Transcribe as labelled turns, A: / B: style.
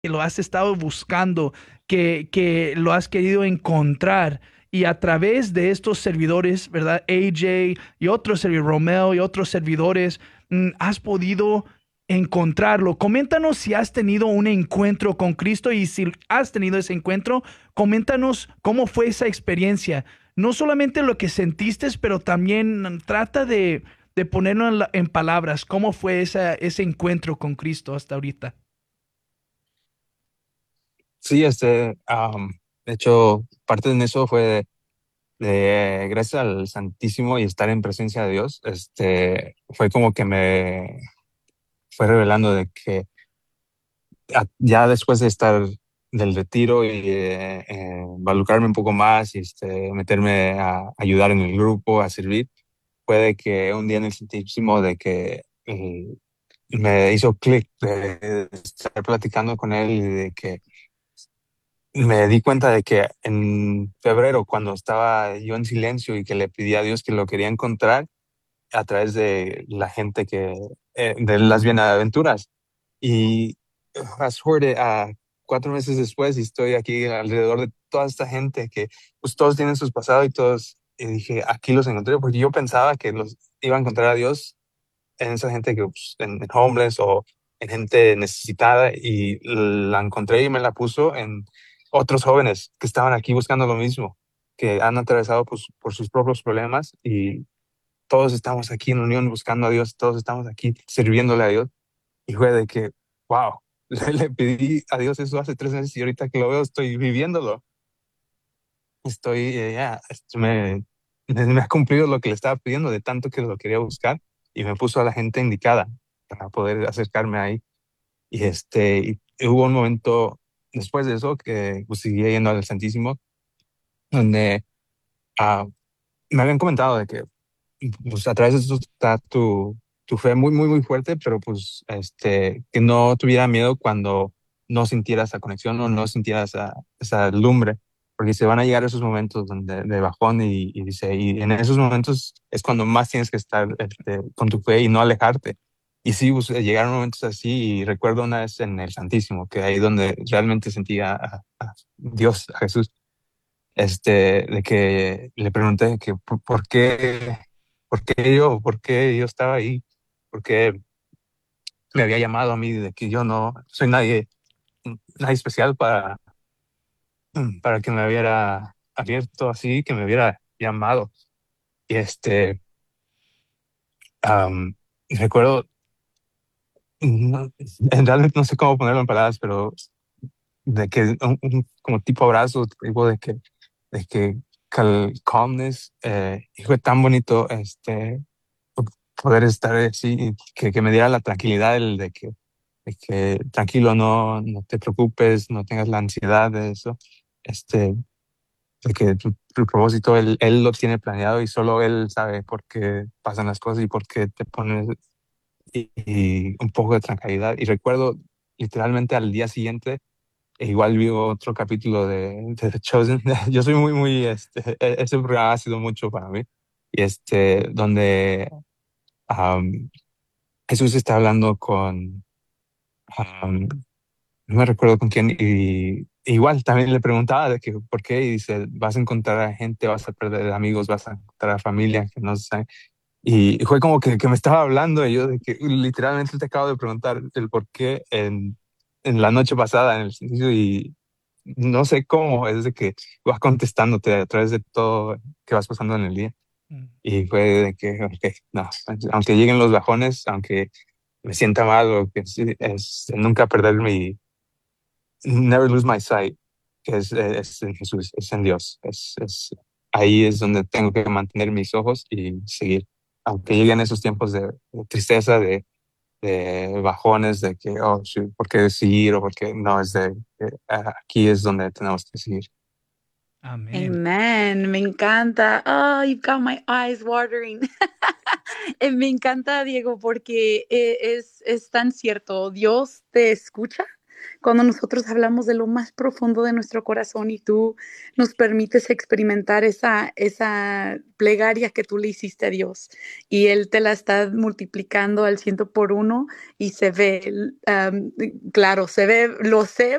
A: que lo has estado buscando, que lo has querido encontrar. Y a través de estos servidores, ¿verdad? AJ y otros servidores, Romeo y otros servidores, has podido encontrarlo. Coméntanos si has tenido un encuentro con Cristo y si has tenido ese encuentro, coméntanos cómo fue esa experiencia. No solamente lo que sentiste, pero también trata de ponerlo en palabras. ¿Cómo fue ese encuentro con Cristo hasta ahorita?
B: Sí, de hecho, parte de eso fue gracias al Santísimo y estar en presencia de Dios, fue como que me fue revelando de que ya después de estar del retiro y involucrarme un poco más y meterme a ayudar en el grupo, a servir, fue de que un día en el Santísimo de que me hizo clic de estar platicando con él y de que me di cuenta de que en febrero, cuando estaba yo en silencio y que le pedí a Dios que lo quería encontrar a través de la gente de las bienaventuras. Y fast forward a 4 meses después y estoy aquí alrededor de toda esta gente que pues todos tienen sus pasados y todos, y dije, aquí los encontré, porque yo pensaba que los iba a encontrar a Dios en esa gente que pues, en homeless o en gente necesitada y la encontré y me la puso en otros jóvenes que estaban aquí buscando lo mismo, que han atravesado pues, por sus propios problemas y todos estamos aquí en unión buscando a Dios, todos estamos aquí sirviéndole a Dios. Y fue de que, wow, le pedí a Dios eso hace 3 meses y ahorita que lo veo estoy viviéndolo. Estoy, ya, me ha cumplido lo que le estaba pidiendo de tanto que lo quería buscar y me puso a la gente indicada para poder acercarme ahí. Y hubo un momento después de eso que pues, seguía yendo al Santísimo, donde ah, me habían comentado de que pues, a través de eso está tu fe muy, muy, muy fuerte, pero pues que no tuviera miedo cuando no sintiera esa conexión o no sintiera esa lumbre, porque se van a llegar esos momentos de bajón y dice, y en esos momentos es cuando más tienes que estar con tu fe y no alejarte. Y sí, pues, llegaron momentos así y recuerdo una vez en el Santísimo, que ahí donde realmente sentía a Dios, a Jesús de que le pregunté que por qué yo estaba ahí, por qué me había llamado a mí, de que yo no soy nadie especial para que me hubiera abierto así, que me hubiera llamado. Y recuerdo, en realidad no sé cómo ponerlo en palabras, pero de que como tipo abrazo, tipo de que calmness, y fue tan bonito poder estar así, y que me diera la tranquilidad de que tranquilo, no te preocupes, no tengas la ansiedad de eso, de que tu propósito él lo tiene planeado y solo él sabe por qué pasan las cosas y por qué te pones y un poco de tranquilidad. Y recuerdo literalmente al día siguiente, igual vi otro capítulo de The Chosen. Yo soy muy, muy, ese programa ha sido mucho para mí. Y donde am, Jesús está hablando no me recuerdo con quién, y igual también le preguntaba de que por qué, y dice, vas a encontrar a gente, vas a perder amigos, vas a encontrar a familia que no saben. Y fue como que me estaba hablando y yo de que literalmente te acabo de preguntar el por qué en la noche pasada en el servicio y no sé cómo, es de que vas contestándote a través de todo que vas pasando en el día.
A: Mm.
B: Y fue de que, ok, no, aunque lleguen los bajones, aunque me sienta mal, o que sí, es nunca perder never lose my sight, que es en Jesús, es en Dios, ahí es donde tengo que mantener mis ojos y seguir. Aunque lleguen esos tiempos de tristeza, de bajones, de que, oh, sí, ¿por qué seguir? O porque no, aquí es donde tenemos que seguir.
A: Amén.
C: Amen, me encanta. Oh, you've got my eyes watering. Me encanta, Diego, porque es tan cierto. Dios te escucha cuando nosotros hablamos de lo más profundo de nuestro corazón y tú nos permites experimentar esa plegaria que tú le hiciste a Dios y Él te la está multiplicando al 100 por uno y se ve, claro, se ve, lo sé